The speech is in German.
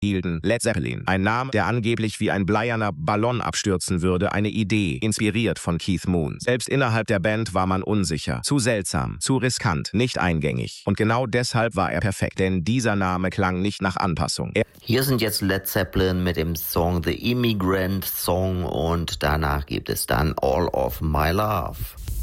hielten Led Zeppelin, ein Name, der angeblich wie ein bleierner Ballon abstürzen würde, eine Idee, inspiriert von Keith Moon. Selbst innerhalb der Band war man unsicher, zu seltsam, zu riskant, nicht eingängig. Und genau deshalb war er perfekt, denn dieser Name klang nicht nach Anpassung. Hier sind jetzt Led Zeppelin mit dem Song The Immigrant Song und danach gibt es dann All of My Love.